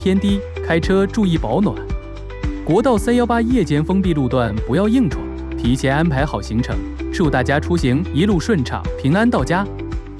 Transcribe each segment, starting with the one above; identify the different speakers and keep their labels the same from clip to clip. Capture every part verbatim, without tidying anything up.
Speaker 1: 天低，开车注意保暖。国道三一八夜间封闭路段不要硬闯，提前安排好行程，祝大家出行一路顺畅，平安到家。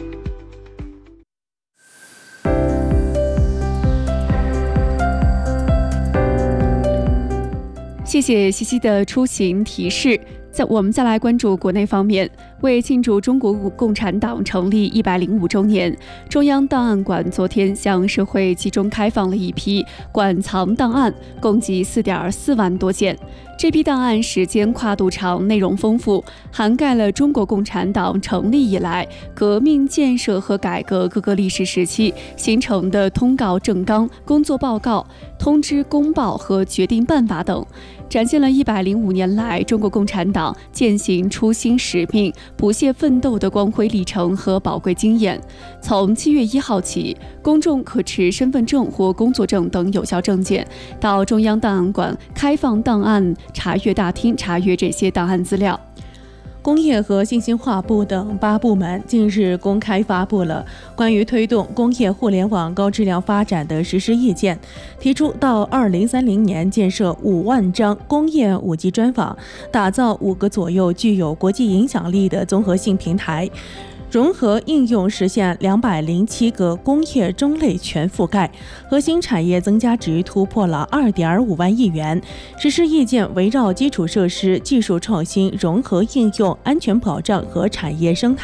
Speaker 2: 谢谢西西的出行提示。在我们再来关注国内方面，为庆祝中国共产党成立一百零五周年，中央档案馆昨天向社会集中开放了一批馆藏档案，共计四点四万多件。这批档案时间跨度长，内容丰富，涵盖了中国共产党成立以来革命建设和改革各个历史时期形成的通告政纲、工作报告、通知公报和决定办法等，展现了一百零五年来中国共产党践行初心使命、不懈奋斗的光辉历程和宝贵经验。从七月一号起，公众可持身份证或工作证等有效证件到中央档案馆开放档案查阅大厅查阅这些档案资料。
Speaker 3: 工业和信息化部等八部门近日公开发布了关于推动工业互联网高质量发展的实施意见，提出到二零三零年建设五万张工业五 G 专访，打造五个左右具有国际影响力的综合性平台，融合应用实现两百零七个工业中类全覆盖，核心产业增加值突破了二点五万亿元。实施意见围绕基础设施、技术创新、融合应用、安全保障和产业生态